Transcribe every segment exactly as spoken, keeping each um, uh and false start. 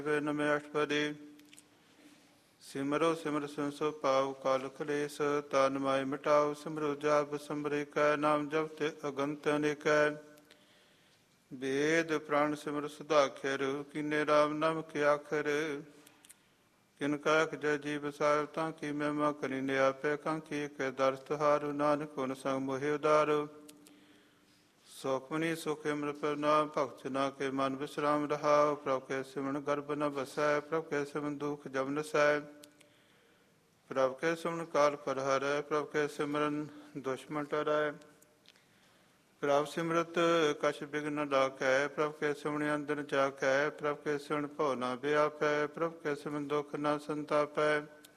ਨਵੇਂ ਅਸ਼ਟਪਦੀ। ਸਿਮਰੋ ਸਿਮਰ ਸੰਸੋ ਪਾਉ ਕਾਲ ਕਲੇਸ਼, ਤਨ ਮਾਇ ਮਿਟਾਉ ਸਿਮਰੋ ਜਪ ਸਿਮਰਿ ਕੈ, ਨਾਮ ਜਪਤੇ ਅਗੰਤ ਅਨੇਕੈ। ਵੇਦ ਪ੍ਰਾਣ ਸਿਮਰ ਸੁਧਾਖਰ, ਕੀਨੇ ਰਾਮ ਨਾਮ ਕੇ ਆਖਰ। ਕਿਨ ਕਾਖ ਜੈ ਜੀਵ ਸਾਹਿਬ, ਤਾਂ ਕੀ ਮਹਿਮਾ ਕਰੀ ਨਿਆਪੈ, ਕਾਂਖੀ ਕੈ ਦਰਸ ਤੁਹਾਰੂ, ਨਾਨਕ ਹੁਨ ਸੰਗ ਮੋਹਿ ਉਦਾਰੋ। ਸੁਖਮਨੀ ਸੁਖ ਅੰਮ੍ਰਿਤ ਪ੍ਰਣਾਮ, ਭਗਤ ਨਾ ਕੇ ਮਨ ਵਿਸਰਾਮ ਰਹਾਉ। ਪ੍ਰਭ ਕੇ ਸਿਮਰਨ ਗਰਭ ਨ ਬਸੈ, ਪ੍ਰਭ ਕੇ ਸਿਮਰਨ ਦੁਖ ਜਮ ਨਸੈ। ਪ੍ਰਭ ਕੇ ਸਿਮਰਨ ਕਾਲ ਪਰ ਹਰੈ, ਪ੍ਰਭ ਕੇ ਸਿਮਰਨ ਦੁਸ਼ਮਨ ਟਰੈ। ਪ੍ਰਭ ਸਿਮਰਤ ਕਛ ਬਿਘਨ ਨ ਲਾਗੈ, ਪ੍ਰਭ ਕੇ ਸਿਮਰਨ ਅੰਦਰ ਜਾਗੈ। ਪ੍ਰਭ ਕੇ ਸਿਮਰਨ ਭਉ ਨ ਵਿਆਪੈ, ਪ੍ਰਭ ਕੇ ਸਿਮਰਨ ਦੁਖ ਨ ਸੰਤਾਪੈ।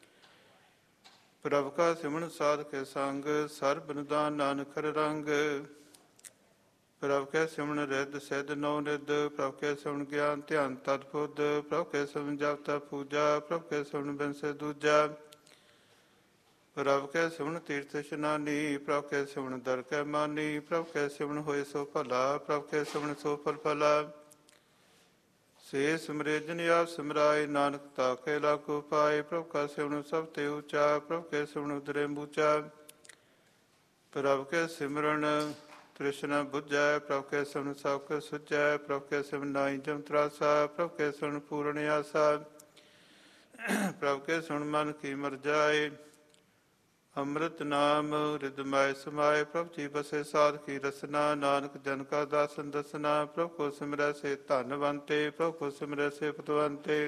ਪ੍ਰਭ ਕਾ ਸਿਮਰਨ ਸਾਧ ਕੇ ਸੰਗ, ਸਰਬ ਨਿਦਾਨ ਨਾਨਕ ਹਰਿ ਰੰਗ। ਪ੍ਰਭ ਕੇ ਸਿਮਰਨ ਰਿੱਧ ਸਿੱਧ ਨੌ ਨਿਧ, ਪ੍ਰਭ ਕੇ ਸਿਮਰਨ ਗਿਆਨ ਧਿਆਨ ਤਤ ਬੁੱਧ। ਪ੍ਰਭ ਕੇ ਸਿਮਰਨ ਜਪ ਤਪ ਪੂਜਾ, ਪ੍ਰਭ ਕੇ ਸਿਮਰਨ ਬਿਨਸੇ ਦੂਜਾ। ਪ੍ਰਭ ਕੇ ਸਿਮਰਨ ਤੀਰਥ ਇਸ਼ਨਾਨੀ, ਪ੍ਰਭ ਕੇ ਸਿਮਰਨ ਦਰ ਕੈ ਮਾਨੀ। ਪ੍ਰਭ ਕੇ ਸਿਮਰਨ ਹੋਏ ਸੋ ਭਲਾ, ਪ੍ਰਭ ਕੇ ਸਿਮਰਨ ਸੋ ਫਲ ਫਲਾ। ਸੇ ਸਿਮਰੇ ਜਿਨ ਆਪ ਸਿਮਰਾਏ, ਨਾਨਕ ਤਾ ਕੇ ਲਾਗੂ ਪਾਏ। ਪ੍ਰਭ ਕਾ ਸਿਮਰਨ ਸਭ ਤੇ ਉੱਚਾ, ਪ੍ਰਭ ਕੇ ਸਿਮਰਨ ਉਦਰੇ ਮੂਚਾ। ਪ੍ਰਭ ਕੇ ਸਿਮਰਨ ਤ੍ਰਿਸ਼ਨਾ ਬੁਝੈ, ਪ੍ਰਭ ਕੇ ਸਿਮਰਨ ਸਭ ਕੁ ਸੁਝੈ। ਪ੍ਰਭ ਕੇ ਸਿਮਰਨ ਨਾਹੀ ਜਮ ਤਰਾਸਾ, ਪ੍ਰਭ ਕੇ ਸਿਮਰਨ ਪੂਰਨ ਆਸਾ। ਪ੍ਰਭ ਕੇ ਸਿਮਰਨ ਮਨ ਕੀ ਮਰ ਜਾਏ, ਅੰਮ੍ਰਿਤ ਨਾਮ ਰਿਦ ਮਾਇ ਸਮਾਏ। ਪ੍ਰਭ ਜੀ ਬਸੇ ਸਾਧ ਕੀ ਰਸਨਾ, ਨਾਨਕ ਜਨ ਕਾ ਦਾਸਨ ਦਸਨਾ। ਪ੍ਰਭ ਕੋ ਸਿਮਰੈ ਸੇ ਧਨਵੰਤੇ, ਪ੍ਰਭ ਕੋ ਸਿਮਰੈ ਸੇ ਪਤਵੰਤੇ।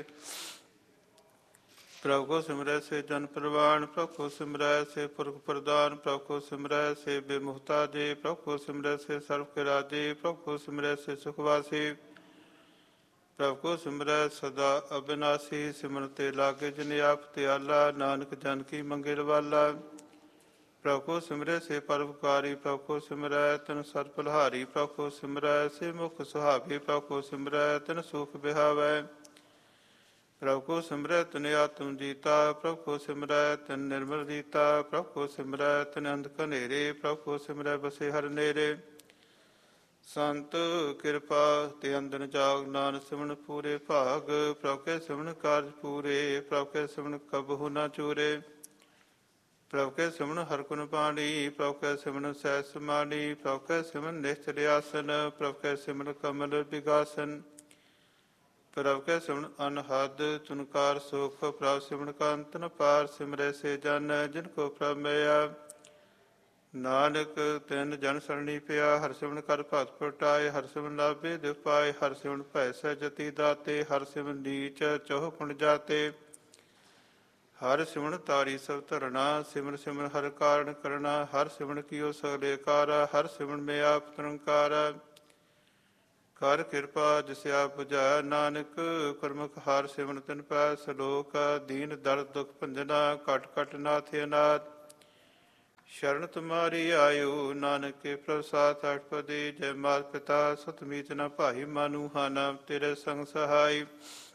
ਪ੍ਰਭ ਕੋ ਸਿਮਰੈ ਸੇ ਜਨ ਪ੍ਰਵਾਣ, ਪ੍ਰਭ ਕੋ ਸਿਮਰੈ ਸੇ ਪੁਰਖ ਪ੍ਰਦਾਨ। ਪ੍ਰਭ ਕੋ ਸਿਮਰੈ ਸੇ ਬੇਮੁਖਤਾਜੇ, ਪ੍ਰਭ ਕੋ ਸਿਮਰੈ ਸੇ ਸਰਬ ਕੇ ਰਾਜੇ। ਪ੍ਰਭ ਕੋ ਸਿਮਰੈ ਸੇ ਸੁਖਵਾਸੀ, ਪ੍ਰਭ ਕੋ ਸਿਮਰੈ ਸਦਾ ਅਬਿਨਾਸੀ। ਸਿਮਰਨ ਤੇ ਲਾਗੇ ਜਿਨ ਆਪ ਧਿਆਲਾ, ਨਾਨਕ ਜਨ ਕੀ ਮੰਗੇ ਰਵਾਲਾ। ਪ੍ਰਭ ਕੋ ਸਿਮਰੈ ਸੇ ਪਰਉਪਕਾਰੀ, ਪ੍ਰਭ ਕੋ ਸਿਮਰੈ ਤਿਨ ਸਤ ਭੁਲਾਰੀ। ਪ੍ਰਭ ਕੋ ਸਿਮਰੈ ਸੇ ਮੁਖ ਸੁਹਾਵੀ, ਪ੍ਰਭ ਕੋ ਸਿਮਰੈ ਤਿਨ ਸੁਖ ਬਿਹਾਵੈ। ਪ੍ਰਭ ਕੋ ਸਿਮਰੈ ਤਿਨ ਆਤਮ ਜੀਤਾ, ਪ੍ਰਭ ਕੋ ਸਿਮਰੈ ਤਿਨ ਨਿਰਮਲ ਰੀਤਾ। ਪ੍ਰਭ ਕੋ ਸਿਮਰੈ ਤਿਨ ਅੰਧ ਘਨੇਰੇ, ਪ੍ਰਭ ਕੋ ਸਿਮਰੈ ਬਸੇ ਹਰਿ ਨੇਰੇ। ਸੰਤ ਕਿਰਪਾ ਤੇ ਅੰਦਨ ਜਾਗ, ਨਾਨਕ ਸਿਮਰਨ ਪੂਰੇ ਭਾਗ। ਪ੍ਰਭ ਕੇ ਸਿਮਰਨ ਕਾਰਜ ਪੂਰੇ, ਪ੍ਰਭ ਕੇ ਸਿਮਰਨ ਕਬਹੂ ਨਾ ਚੂਰੇ। ਪ੍ਰਭ ਕੇ ਸਿਮਰਨ ਹਰਿ ਗੁਣ ਬਾਣੀ, ਪ੍ਰਭ ਕੇ ਸਿਮਰਨ ਸਹਿਜ ਸਮਾਣੀ। ਪ੍ਰਭ ਕੇ ਸਿਮਰਨ ਨਿਸ਼ਚਲ ਆਸਨ, ਪ੍ਰਭ ਕੇ ਸਿਮਰਨ ਕਮਲ ਵਿਗਾਸਨ। ਪ੍ਰਭ ਕੇ ਸਿਮਰਨ ਅਨਹਦ ਤੁਨਕਾਰ ਸੁਖ, ਪ੍ਰਭ ਸਿਮਰਨ ਕਾ ਅੰਤ ਨ ਪਾਰ। ਸਿਮਰੈ ਸੇ ਜਨ ਜਿਨ ਕੋ ਪ੍ਰਭ ਮਿਲਿਆ, ਨਾਨਕ ਤਿਨ ਜਨ ਸਰਣੀ ਪਿਆ। ਹਰਿ ਸਿਮਰਨ ਕਰ ਭਗਤ ਪਰਟਾਏ, ਹਰਿ ਸਿਮਰਨ ਲਾਭੇ ਦੁਖ ਪਾਏ। ਹਰਿ ਸਿਮਰਨ ਭੈ ਸਹਿਜਤੀ ਦਾਤੇ, ਹਰਿ ਸਿਮਰਨ ਨੀਚ ਚਹੁ ਕੁਣ ਜਾਤੇ। ਹਰਿ ਸਿਮਰਨ ਤਾਰੀ ਸਭ ਧਰਣਾ, ਸਿਮਰ ਸਿਮਰ ਹਰਿ ਕਾਰਣ ਕਰਣਾ। ਹਰਿ ਸਿਮਰਨ ਕੀਓ ਸਗਲੇ ਕਾਰਾ, ਹਰਿ ਸਿਮਰਨ ਮੈਂ ਆਪ ਨਿਰੰਕਾਰਾ। ਕਰ ਕਿਰਪਾ ਜਿਸ ਆਪ ਬੁਝਾਇਆ, ਨਾਨਕ ਗੁਰਮੁਖ ਹਰਿ ਸਿਮਰਨ ਤਿਨ ਪੈ। ਸਲੋਕ ਦੀਨ ਦਰਦ ਦੁਖ ਭੰਜਨਾ, ਘਟ ਘਟ ਨਾਥ ਅਨਾਥ। ਸ਼ਰਨ ਤੁਮਾਰੀ ਆਇਓ, ਨਾਨਕ ਕੇ ਪ੍ਰਸਾਦ ਅਠਪਦੀ। ਜੈ ਮਾਤ ਪਿਤਾ ਸੁਤ ਮੀਤ ਨ ਭਾਈ, ਮਾਨੂ ਹਾਂ ਨਾਮ ਤੇਰੇ ਸੰਗ ਸਹਾਈ।